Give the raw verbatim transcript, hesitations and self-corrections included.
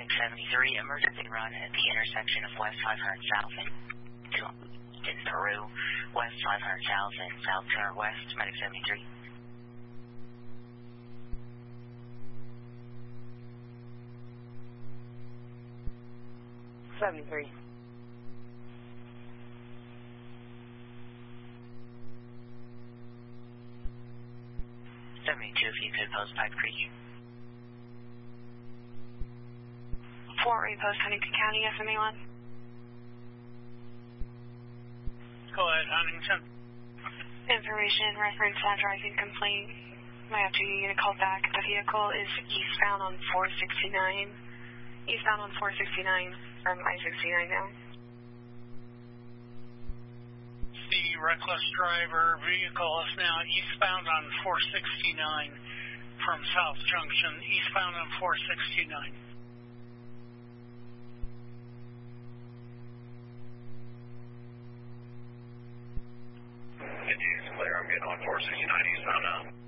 Medic seventy-three, emergency run at the intersection of West five hundred South and in Peru, West five hundred South and South two hundred West, Medic seventy-three. seventy-three. seventy-two, if you could post Pipe Creek. four eight post Huntington County, S M A one. Go ahead, Huntington. Information, reference, on driving complaint. My F G unit called back. The vehicle is eastbound on four sixty-nine. Eastbound on four sixty-nine from I sixty-nine now. The reckless driver vehicle is now eastbound on four sixty-nine from South Junction, eastbound on four sixty-nine. It's clear. I'm getting on four sixty-nine eastbound now.